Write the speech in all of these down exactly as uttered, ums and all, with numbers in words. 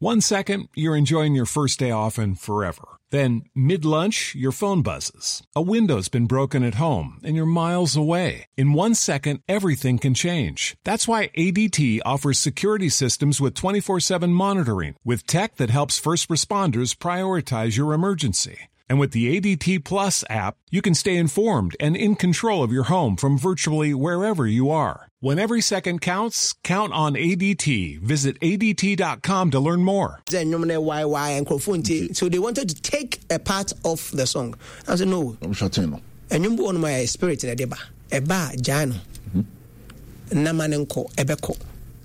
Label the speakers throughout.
Speaker 1: One second, you're enjoying your first day off and forever. Then, mid-lunch, your phone buzzes. A window's been broken at home, and you're miles away. In one second, everything can change. That's why A D T offers security systems with twenty-four seven monitoring, with tech that helps first responders prioritize your emergency. And with the A D T Plus app, you can stay informed and in control of your home from virtually wherever you are. When every second counts, count on A D T. Visit A D T dot com to learn more.
Speaker 2: So they wanted to take a part of the song. I said, no. And you want my spirit in a deba. Eba, Jano. Namanenko, Ebeko.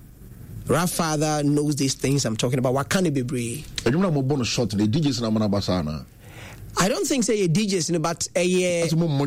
Speaker 2: Rap Father knows these things I'm talking about. What can it be brave?
Speaker 3: And you know, I'm going to shot the D Js in Amanabasana.
Speaker 2: I don't think say a D Js, but a,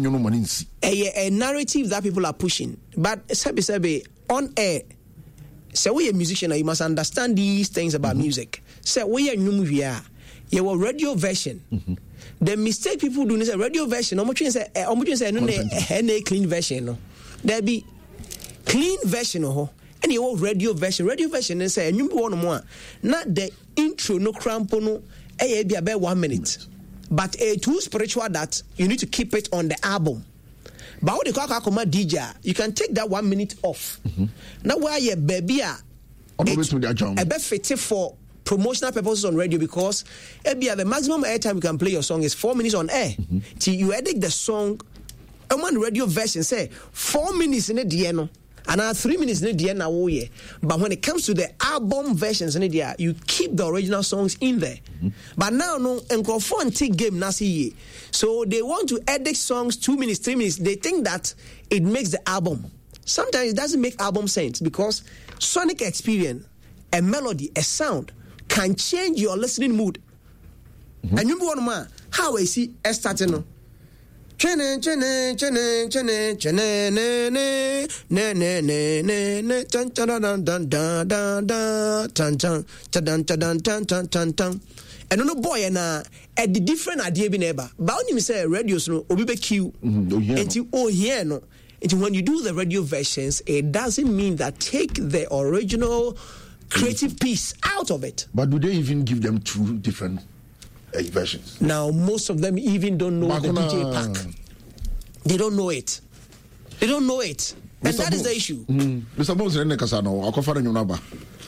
Speaker 2: a, a narrative that people are pushing. But sabi sabi on air, so we a musician, you must understand these things about mm-hmm. music. So we are new movie, you were radio version. Mm-hmm. The mistake people do is a radio version. I'm trying to say, I'm trying to say, no, a clean version. No, there be clean version, oh, and you radio version. Radio version is say, you one more, not the intro, no cramp, no, a be about one minute. But a too spiritual that you need to keep it on the album. But what they call Kakoma D J, you can take that one minute off. Mm-hmm. Now where your baby are a bit fit for promotional purposes on radio because the maximum airtime you can play your song is four minutes on air. Mm-hmm. Till you edit the song, and one radio version say four minutes in a D N O. And now three minutes in the end, but when it comes to the album versions in the you keep the original songs in there. Mm-hmm. But now no and take game nasi. So they want to edit songs two minutes, three minutes. They think that it makes the album. Sometimes it doesn't make album sense because sonic experience, a melody, a sound can change your listening mood. Mm-hmm. And you know what, how I see a starting. Chene chene chene chene chene ne ne ne ne ne ne ne tan tan dan dan dan dan dan tan tan tan tan tan tan tan tan. And no boy na at the different idea be neighbor. But when you say radios no obi be queue. And you oh here no. And when you do the radio versions, it doesn't mean that take the original creative piece out of it.
Speaker 3: But do they even give them two different versions?
Speaker 2: Now most of them even don't know Bakuna. The D J pack. They don't know it. They don't know it. And Mister that Bo- is the issue.
Speaker 3: Mm. Mister Bones Rene Casano, I'll confirm your number.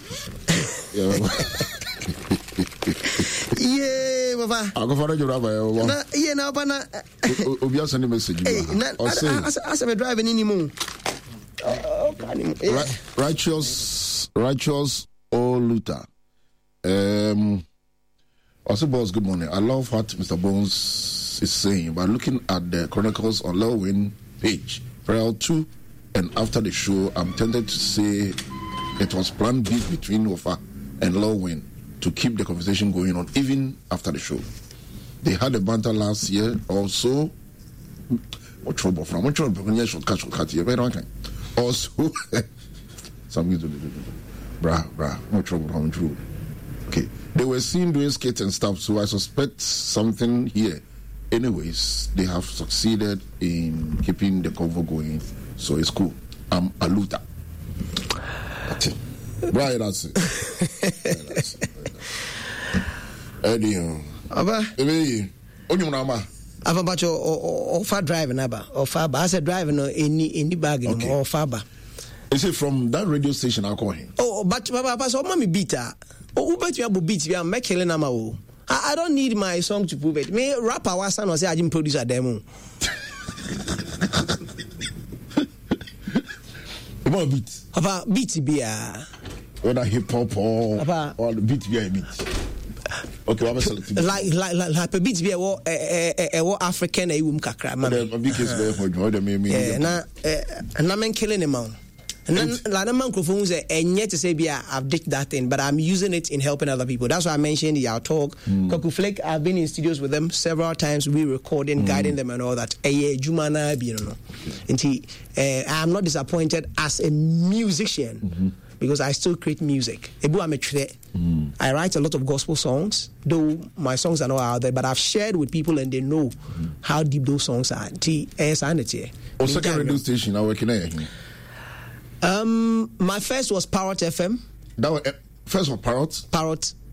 Speaker 2: Yeah, Baba.
Speaker 3: I'll confirm your number.
Speaker 2: Yeah, now, Bana.
Speaker 3: Obia send a message.
Speaker 2: As I'm driving anymore.
Speaker 3: Righteous, righteous, oh, Luther. Um, also, boss, good morning. I love what Mister Bones is saying, but looking at the Chronicles on Lowin page, prior to and after the show, I'm tempted to say it was planned beef between Ofa and Lowin to keep the conversation going on even after the show. They had a banter last year also. What trouble from? What trouble from? Shortcut, shortcut here. Very okay. Also, something to do. Bra, bra. What trouble from? True. Okay. They were seen doing skates and stuff, so I suspect something here. Anyways, they have succeeded in keeping the convo going, so it's cool. I'm a Luther. That's it. Right, that's it. Right, that's it. Eddie,
Speaker 2: Aba,
Speaker 3: Eddie, only one ama.
Speaker 2: Aba, but your or far driving, Aba, or far. I said driving any any bag or far.
Speaker 3: Is it from that radio station? I call him.
Speaker 2: Oh, but Papa, so mommy beat her. Oh, who bet you have beat you? I'm making nama. I, I don't need my song to prove it. Me rap our son or say I didn't produce a demo.
Speaker 3: What beat?
Speaker 2: Papa, beat be a
Speaker 3: whether hip hop or Papa, or the beat be a beat. Okay, what was
Speaker 2: like like like like a beat be a what a what African a wum kakra man.
Speaker 3: The big case be for joy the me me.
Speaker 2: Yeah, na na men killing him man. And then like the microphone say and yet to say be I've ditched that thing, but I'm using it in helping other people. That's why I mentioned the our talk. Mm. Koku Flake, I've been in studios with them several times, we recording, mm. guiding them and all that. Eh Jumana you know. And he, uh, I'm not disappointed as a musician. Mm-hmm. Because I still create music. Mm. I write a lot of gospel songs, though my songs are not out there, but I've shared with people and they know mm. how deep those songs are.
Speaker 3: Or second radio station, I work in
Speaker 2: Um, my first was Parrot F M.
Speaker 3: That was uh, first was Parrot.
Speaker 2: Parrot